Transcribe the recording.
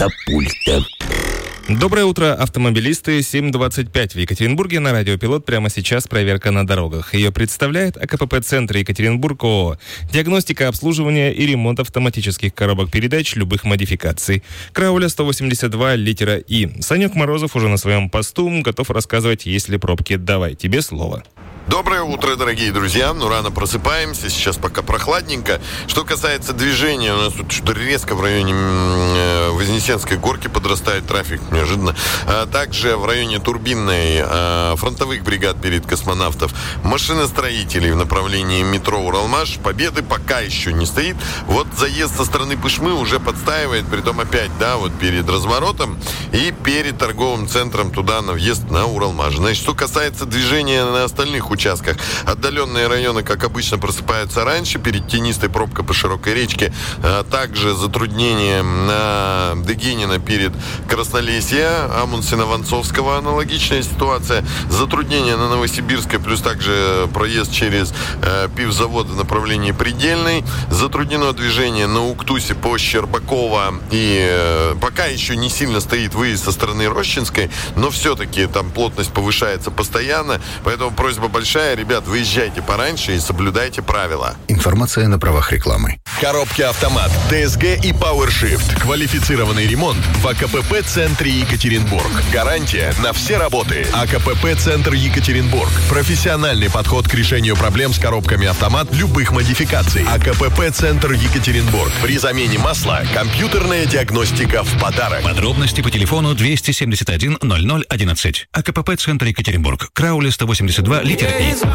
катапульта. Доброе утро, автомобилисты. 7:25 в Екатеринбурге. На радио «Пилот» прямо сейчас проверка на дорогах. Ее представляет АКПП-центр Екатеринбург ООО. Диагностика, обслуживание и ремонт автоматических коробок передач любых модификаций. Крауля 182, литера И. Санек Морозов уже на своем посту, готов рассказывать, есть ли пробки. Давай, тебе слово. Доброе утро, дорогие друзья. Рано просыпаемся, сейчас пока прохладненько. Что касается движения, у нас тут что-то резко в районе Вознесенской горки подрастает трафик, неожиданно. Также в районе Турбинной, фронтовых бригад перед Космонавтов, машиностроителей в направлении метро Уралмаш. Победы пока еще не стоит. Вот заезд со стороны Пышмы уже подстаивает, притом опять, вот перед разворотом и перед торговым центром туда на въезд на Уралмаш. Значит, что касается движения на остальных участках, отдаленные районы, как обычно, просыпаются раньше, перед тенистой пробка по широкой речке, также затруднение на Дегинина перед Краснолесье, Амундсена-Вонцовского аналогичная ситуация, затруднение на Новосибирской, плюс также проезд через пивзавод в направлении Предельной, затруднено движение на Уктусе по Щербакова, и пока еще не сильно стоит выезд со стороны Рощинской, но все-таки там плотность повышается постоянно, поэтому просьба большая, ребят, выезжайте пораньше и соблюдайте правила. Информация на правах рекламы. Коробки автомат, ТСГ и PowerShift. Квалифицированный ремонт в АКПП-центре Екатеринбург. Гарантия на все работы. АКПП-центр Екатеринбург. Профессиональный подход к решению проблем с коробками автомат любых модификаций. АКПП-центр Екатеринбург. При замене масла компьютерная диагностика в подарок. Подробности по телефону 271 0011. АКПП-центр Екатеринбург. Крауля 182, литера И.